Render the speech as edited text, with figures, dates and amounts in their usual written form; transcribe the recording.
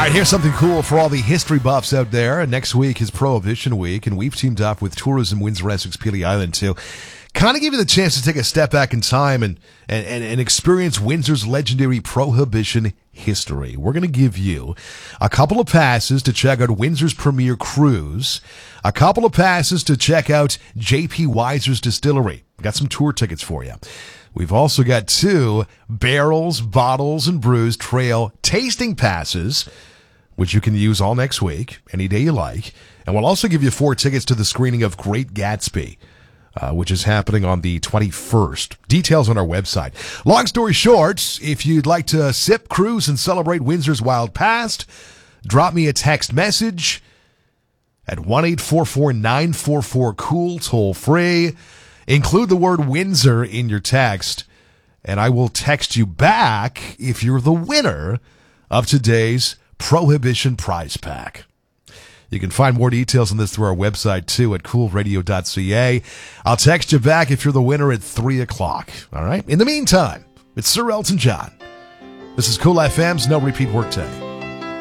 right, here's something cool for all the history buffs out there. Next week is Prohibition Week, and we've teamed up with Tourism Windsor Essex Peely Island to kind of give you the chance to take a step back in time and experience Windsor's legendary Prohibition history. We're going to give you a couple of passes to check out Windsor's premier cruise, a couple of passes to check out J.P. Weiser's distillery. We've got some tour tickets for you. We've also got 2 Barrels, Bottles, and Brews Trail tasting passes, which you can use all next week, any day you like. And we'll also give you 4 tickets to the screening of Great Gatsby, which is happening on the 21st. Details on our website. Long story short, if you'd like to sip, cruise, and celebrate Windsor's wild past, drop me a text message at 1-844-944-COOL, toll free. Include the word Windsor in your text, and I will text you back if you're the winner of today's Prohibition prize pack. You can find more details on this through our website, too, at coolradio.ca. I'll text you back if you're the winner at 3 o'clock. All right? In the meantime, it's Sir Elton John. This is Cool FM's No Repeat Workday.